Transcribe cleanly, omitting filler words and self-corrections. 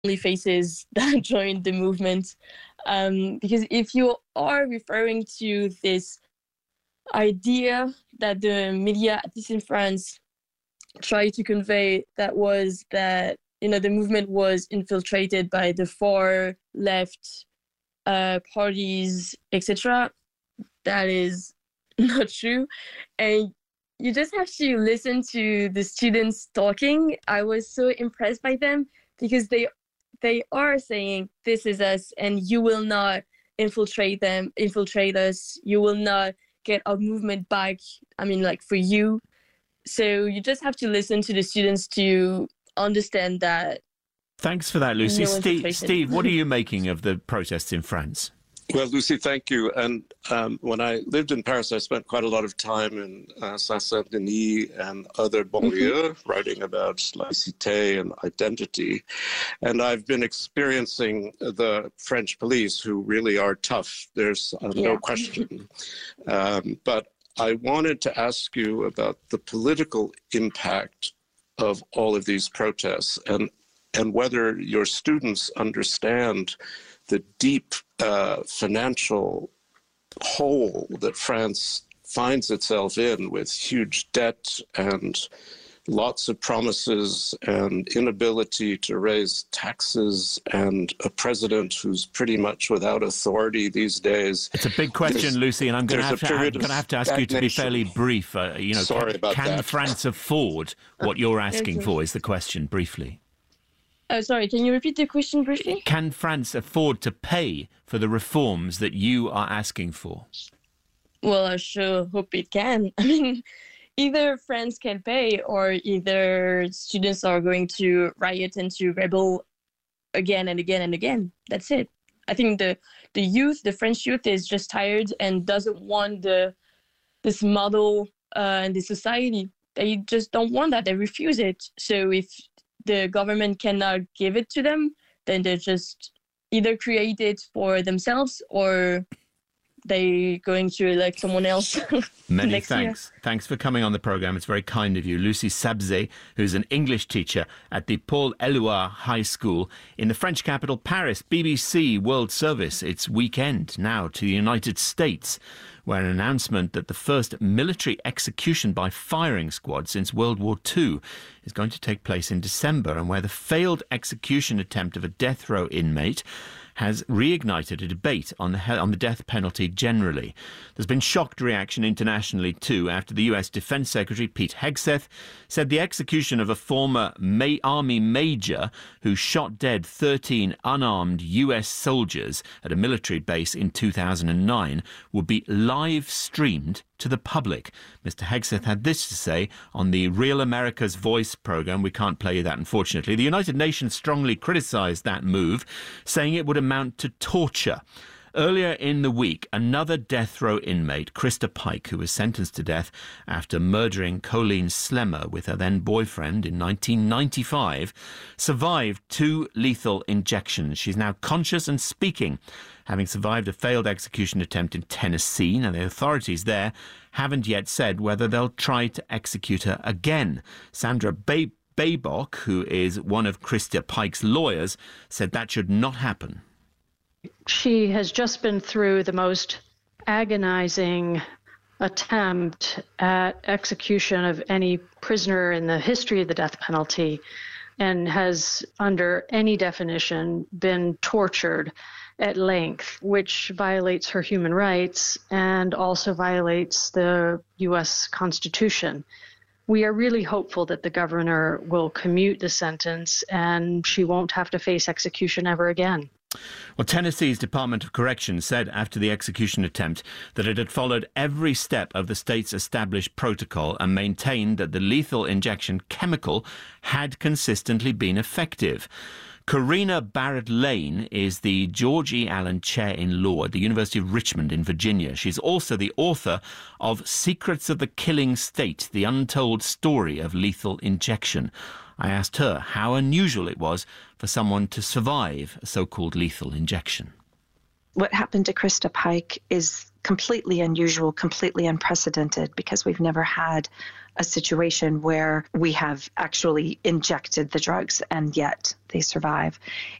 only faces that joined the movement. Because if you are referring to this idea that the media, at least in France, try to convey, that was that, the movement was infiltrated by the far left parties, etc. That is not true. And you just have to listen to the students talking. I was so impressed by them because they are saying, this is us, and you will not infiltrate us. You will not get our movement back. For you. So you just have to listen to the students to understand that. Thanks for that, Lucy. Steve, what are you making of the protests in France? Well, Lucy, thank you. And when I lived in Paris, I spent quite a lot of time in Saint-Denis and other banlieues, writing about laïcité and identity. And I've been experiencing the French police, who really are tough. There's no question. But I wanted to ask you about the political impact of all of these protests and whether your students understand the deep financial hole that France finds itself in, with huge debt and lots of promises and inability to raise taxes, and a president who's pretty much without authority these days. It's a big question, Lucy, and I'm going to have to ask you to be fairly brief. Sorry about that. Can France afford what you're asking for, is the question, briefly. Sorry, can you repeat the question briefly? Can France afford to pay for the reforms that you are asking for? Well, I sure hope it can. Either France can pay, or either students are going to riot and to rebel again and again and again. That's it. I think the French youth is just tired and doesn't want this model and this society. They just don't want that. They refuse it. So if the government cannot give it to them, then they just either create it for themselves, or they're going to elect someone else. Many thanks. Thanks for coming on the programme. It's very kind of you. Lucy Sabzé, who's an English teacher at the Paul Éluard High School in the French capital, Paris. BBC World Service, its weekend now to the United States, where an announcement that the first military execution by firing squad since World War II is going to take place in December, and where the failed execution attempt of a death row inmate has reignited a debate on the death penalty generally. There's been shocked reaction internationally too, after the US Defense Secretary Pete Hegseth said the execution of a former Army major who shot dead 13 unarmed US soldiers at a military base in 2009 would be live streamed to the public. Mr. Hegseth had this to say on the Real America's Voice programme. We can't play you that, unfortunately. The United Nations strongly criticised that move, saying it would amount to torture. Earlier in the week, another death row inmate, Krista Pike, who was sentenced to death after murdering Colleen Slemmer with her then-boyfriend in 1995, survived 2 lethal injections. She's now conscious and speaking, having survived a failed execution attempt in Tennessee. Now, the authorities there haven't yet said whether they'll try to execute her again. Sandra Baybock, who is one of Krista Pike's lawyers, said that should not happen. She has just been through the most agonizing attempt at execution of any prisoner in the history of the death penalty, and has, under any definition, been tortured at length, which violates her human rights and also violates the U.S. Constitution. We are really hopeful that the governor will commute the sentence and she won't have to face execution ever again. Well, Tennessee's Department of Corrections said after the execution attempt that it had followed every step of the state's established protocol and maintained that the lethal injection chemical had consistently been effective. Karina Barrett Lane is the George E. Allen Chair in Law at the University of Richmond in Virginia. She's also the author of Secrets of the Killing State, the Untold Story of Lethal Injection. I asked her how unusual it was for someone to survive a so-called lethal injection. What happened to Krista Pike is completely unusual, completely unprecedented, because we've never had a situation where we have actually injected the drugs and yet they survive.